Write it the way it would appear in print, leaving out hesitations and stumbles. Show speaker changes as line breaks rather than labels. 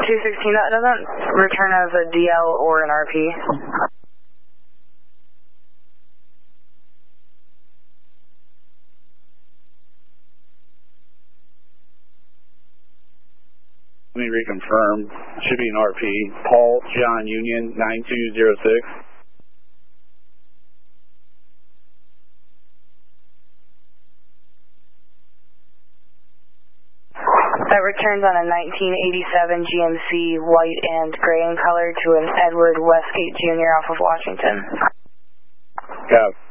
216, that doesn't return as a DL or an RP.
Let me reconfirm. Should be an RP. Paul John Union 9206.
That returns on a 1987 GMC, white and gray in color, to an Edward Westgate Jr. off of Washington.
Got